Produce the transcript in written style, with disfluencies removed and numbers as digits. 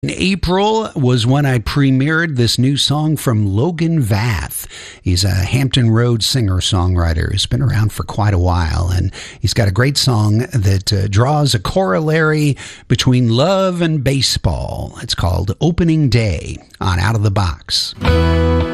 In April was when I premiered this new song from Logan Vath. He's a Hampton Roads singer-songwriter who's been around for quite a while, and he's got a great song that draws a corollary between love and baseball. It's called Opening Day on Out of the Box.